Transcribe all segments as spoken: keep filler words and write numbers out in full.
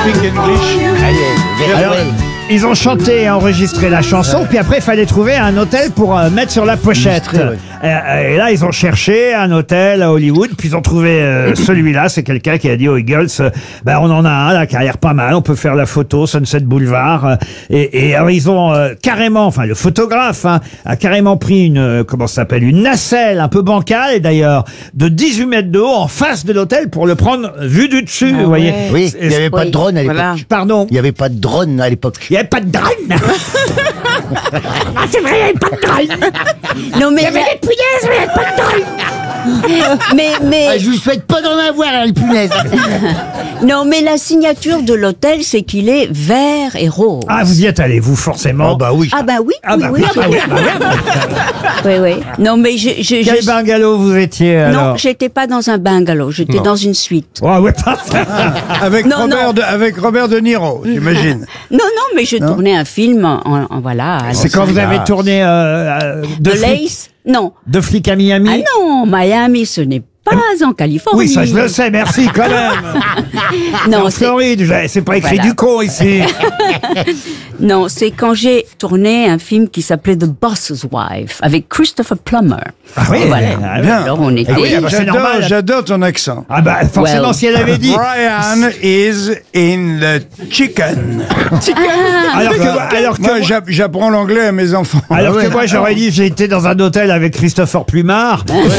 speak English. Alors, ils ont chanté et enregistré la chanson, ouais. Puis après, il fallait trouver un hôtel pour euh, mettre sur la pochette. Ouais. Et, et là, ils ont cherché un hôtel à Hollywood, puis ils ont trouvé euh, celui-là. C'est quelqu'un qui a dit aux Eagles, euh, ben, on en a un là qui a l'air pas mal, on peut faire la photo, Sunset Boulevard. Euh, et, et alors, ils ont euh, carrément, enfin, le photographe hein, a carrément pris une, euh, comment ça s'appelle, une nacelle un peu bancale, et d'ailleurs, de dix-huit mètres de haut en face de l'hôtel pour le prendre vu du dessus, ah, vous voyez. Ouais. Oui, il n'y avait pas oui. de drone à l'époque. Voilà. Pardon? Il n'y avait pas de drone à l'époque. Il n'y avait pas de drone. Ah, c'est vrai, il n'y avait pas de drone. Non, mais il y avait des punaises, mais il n'y avait pas de drone. mais, mais... Ah, je vous souhaite pas d'en avoir, hein, les punaises. Non, mais la signature de l'hôtel, c'est qu'il est vert et rose. Ah, vous y êtes allé, vous, forcément. Ah, bah oui. Ah, bah oui. Ah, bah oui. oui, Ah, bah oui, bah oui. oui, oui. Non, mais je... je Quel je... bungalow vous étiez, alors? Non, j'étais pas dans un bungalow, j'étais dans une suite. Oh, ouais, pas avec, non, Robert non. De, avec Robert De Niro, j'imagine. Non, non, mais je non. tournais un film en, en voilà. C'est quand vous avez tourné euh, de Lace? Non. De Flic à Miami? Ah non, Miami, ce n'est pas en Californie. Oui, ça je le sais, merci quand même. Non, en Floride, c'est pas écrit voilà. du con ici. Non, c'est quand j'ai tourné un film qui s'appait The Boss's Wife avec Christopher Plummer. Ah oui, voilà. Ah, bien. Alors on était. Ah oui, ah bah, c'est normal. J'adore ton accent. Ah bah forcément, well. Si elle avait dit. Brian is in the chicken. chicken. Ah. Alors que, alors que moi, moi j'apprends l'anglais à mes enfants. Alors ah, que ouais. moi, j'aurais dit, j'ai été dans un hôtel avec Christopher Plummer.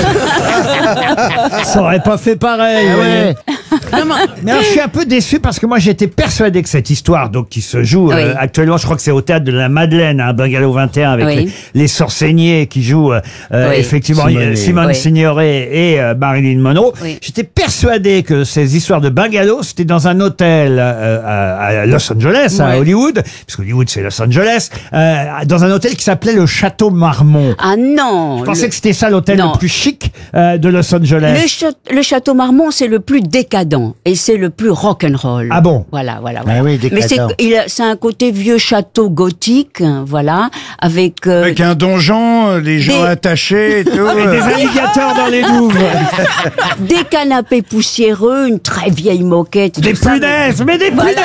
Ça aurait pas fait pareil. Ah ouais. Mais alors, je suis un peu déçu parce que moi j'étais persuadé que cette histoire, donc qui se joue oui. euh, actuellement, je crois que c'est au théâtre de la Madeleine, à hein, Bungalow vingt et un, avec oui. les, les Sorceigniers qui jouent euh, oui. effectivement Simone, Simone oui. Signoret et euh, Marilyn Monroe. Oui. J'étais persuadé que ces histoires de bungalow, c'était dans un hôtel euh, à, à Los Angeles, oui. à Hollywood, parce que Hollywood c'est Los Angeles, euh, dans un hôtel qui s'appelait le Château Marmont. Ah non. Je pensais le... que c'était ça l'hôtel le plus chic euh, de Los Angeles. Le, ch le Château Marmont, c'est le plus décadent. Et c'est le plus rock'n'roll. Ah bon? Voilà, voilà, voilà. Ah oui, mais c'est un côté vieux château gothique, voilà, avec... Euh, avec un donjon, les gens des... attachés et tout. Et des alligators dans les douves. Des canapés poussiéreux, une très vieille moquette. Des punaises, ça, mais... mais des voilà,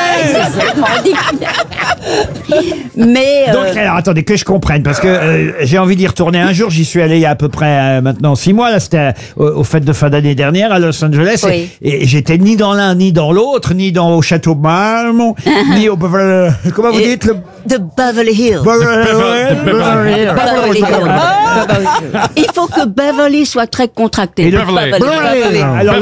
punaises. Mais... Euh... Donc, alors, attendez, que je comprenne, parce que euh, j'ai envie d'y retourner un jour. J'y suis allé il y a à peu près euh, maintenant six mois, là, c'était au, au fête de fin d'année dernière à Los Angeles. Oui. Et, et j'étais ni dans l'un, ni dans l'autre, ni dans au Château Marmont, ni au Beverly... Comment vous et dites le... De Beverly Hills. Beverly, Beverly Hills. Beverly Hills. Il faut que Beverly soit très contracté. Et, Beverly. Beverly. Alors,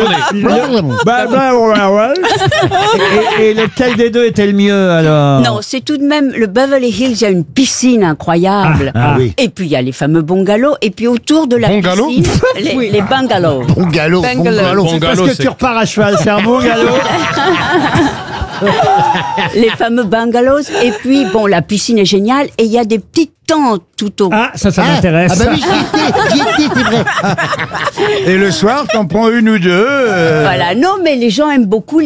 et, et lequel des deux était le mieux, alors? Non, c'est tout de même le Beverly Hills, il y a une piscine incroyable. Ah, ah, oui. Et puis il y a les fameux bungalows. Et puis autour de la bungalow piscine, les, oui. les bungalows. Bungalow, bungalow. C'est parce que tu repars à cheval, c'est un bungalow. Les fameux bungalows. Et puis, bon, la piscine est géniale. Et il y a des petites tentes tout au... Ah, ça, ça ah, m'intéresse. Ah bah oui, j'y étais, j'y étais, c'est vrai. Et le soir, t'en prends une ou deux. Euh... Voilà. Non, mais les gens aiment beaucoup les